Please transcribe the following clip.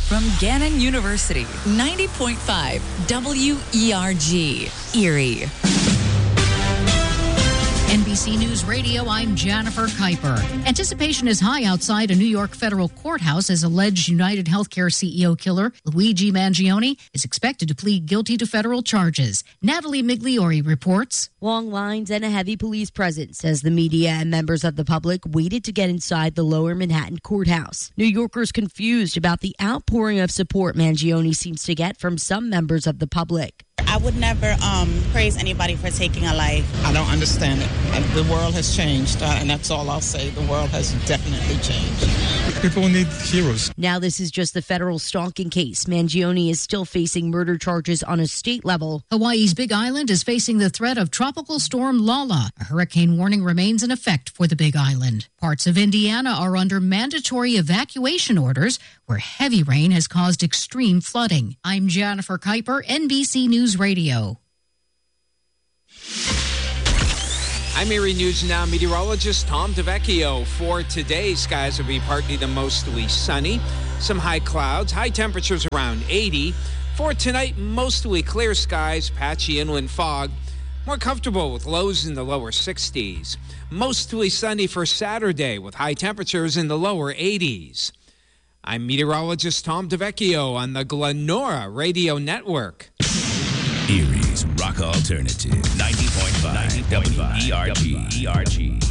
From Gannon University, 90.5 WERG, Erie. NBC News Radio, I'm Jennifer Kuiper. Anticipation is high outside a New York federal courthouse as alleged United Healthcare CEO killer Luigi Mangione is expected to plead guilty to federal charges. Natalie Migliori reports. Long lines and a heavy police presence as the media and members of the public waited to get inside the Lower Manhattan courthouse. New Yorkers confused about the outpouring of support Mangione seems to get from some members of the public. I would never praise anybody for taking a life. I don't understand it. The world has changed, and that's all I'll say. The world has definitely changed. People need heroes. Now this is just the federal stalking case. Mangione is still facing murder charges on a state level. Hawaii's Big Island is facing the threat of Tropical Storm Lala. A hurricane warning remains in effect for the Big Island. Parts of Indiana are under mandatory evacuation orders where heavy rain has caused extreme flooding. I'm Jennifer Kuiper, NBC News Radio. I'm Erie News Now meteorologist Tom DeVecchio. For today, skies will be partly to mostly sunny. Some high clouds, high temperatures around 80. For tonight, mostly clear skies, patchy inland fog. More comfortable with lows in the lower 60s. Mostly sunny for Saturday with high temperatures in the lower 80s. I'm meteorologist Tom DeVecchio on the Glenora Radio Network. Erie's Rock Alternative 90.5 WERG.